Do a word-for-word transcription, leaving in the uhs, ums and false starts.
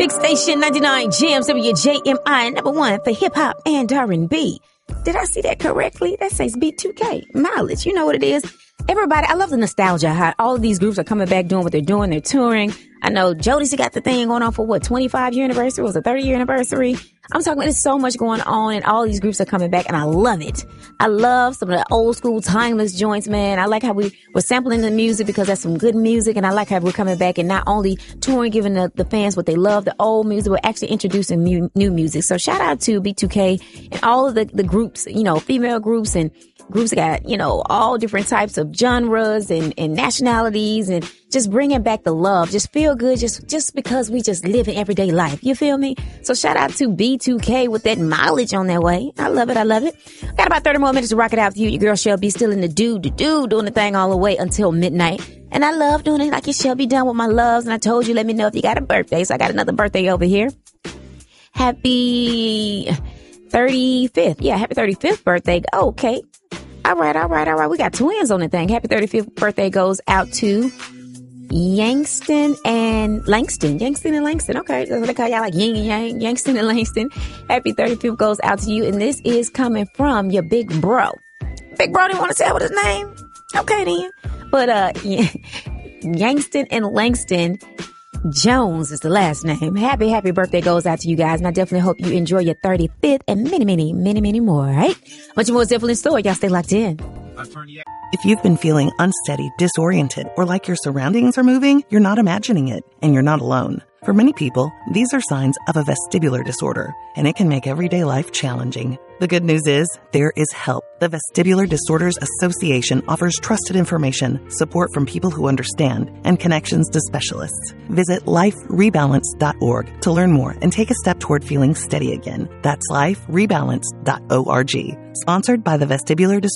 Big Station ninety-nine Jams, W J M I, number one for hip hop and R and B. Did I see that correctly? That says B two K. Mileage, you know what it is. Everybody, I love the nostalgia, how all of these groups are coming back doing what they're doing. They're touring. I know Jodeci got the thing going on for what, twenty-five year anniversary? Was a thirty year anniversary? I'm talking about there's so much going on and all these groups are coming back and I love it. I love some of the old school timeless joints, man. I like how we were sampling the music because that's some good music, and I like how we're coming back and not only touring, giving the, the fans what they love, the old music, we're actually introducing mu- new music. So shout out to B two K and all of the, the groups, you know, female groups and groups that got, you know, all different types of genres and, and nationalities, and just bringing back the love. Just feel good just, just because we just live in everyday life. You feel me? So shout out to B two K with that mileage on their way. I love it. I love it. Got about thirty more minutes to rock it out with you. Your girl Shelby still in the do, do, do, doing the thing all the way until midnight. And I love doing it like it shall be done with my loves. And I told you, let me know if you got a birthday. So I got another birthday over here. Happy thirty-fifth. Yeah, happy thirty-fifth birthday. Oh, okay. All right, all right, all right. We got twins on the thing. Happy thirty-fifth birthday goes out to Yangston and Langston. Yangston and Langston. Okay, that's what they call y'all, like yin and yang. Yangston and Langston. Happy thirty-fifth goes out to you. And this is coming from your big bro. Big bro didn't want to say what his name. Okay, then. But uh, Yangston and Langston Jones is the last name. Happy, happy birthday goes out to you guys. And I definitely hope you enjoy your thirty-fifth and many, many, many, many more, right? Much more is definitely in store. Y'all stay locked in. If you've been feeling unsteady, disoriented, or like your surroundings are moving, you're not imagining it, and you're not alone. For many people, these are signs of a vestibular disorder, and it can make everyday life challenging. The good news is, there is help. The Vestibular Disorders Association offers trusted information, support from people who understand, and connections to specialists. Visit life rebalance dot org to learn more and take a step toward feeling steady again. That's life rebalance dot org. Sponsored by the Vestibular Disorders